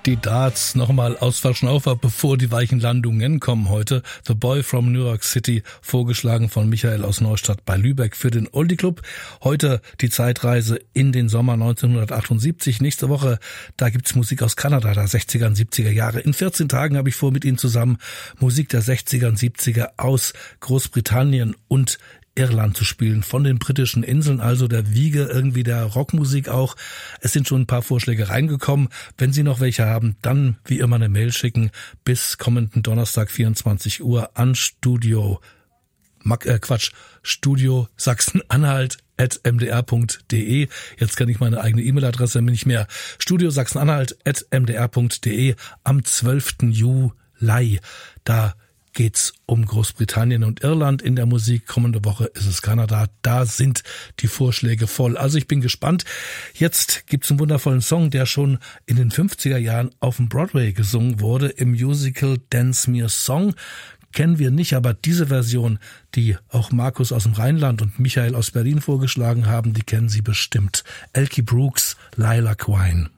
Die Darts nochmal aus Verschnaufer, bevor die weichen Landungen kommen heute. The Boy from New York City, vorgeschlagen von Michael aus Neustadt bei Lübeck für den Oldie Club. Heute die Zeitreise in den Sommer 1978. Nächste Woche, da gibt's Musik aus Kanada, der 60er und 70er Jahre. In 14 Tagen habe ich vor, mit Ihnen zusammen Musik der 60er und 70er aus Großbritannien und Irland zu spielen, von den britischen Inseln, also der Wiege irgendwie der Rockmusik auch. Es sind schon ein paar Vorschläge reingekommen. Wenn Sie noch welche haben, dann wie immer eine Mail schicken bis kommenden Donnerstag 24 Uhr an Studio Sachsen-Anhalt@mdr.de. Jetzt kenne ich meine eigene E-Mail-Adresse nicht mehr. Studio Sachsen-Anhalt@mdr.de am 12. Juli. Da geht's um Großbritannien und Irland in der Musik. Kommende Woche ist es Kanada. Da sind die Vorschläge voll. Also ich bin gespannt. Jetzt gibt's einen wundervollen Song, der schon in den 50er Jahren auf dem Broadway gesungen wurde, im Musical Dance Me a Song. Kennen wir nicht, aber diese Version, die auch Markus aus dem Rheinland und Michael aus Berlin vorgeschlagen haben, die kennen Sie bestimmt. Elkie Brooks, Lila Quine.